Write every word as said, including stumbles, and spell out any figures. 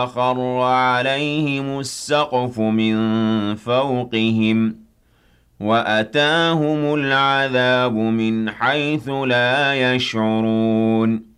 خَرَّ عَلَيْهِمُ السَّقْفُ مِن فَوْقِهِمْ وَأَتَاهُمُ الْعَذَابُ مِنْ حَيْثُ لَا يَشْعُرُونَ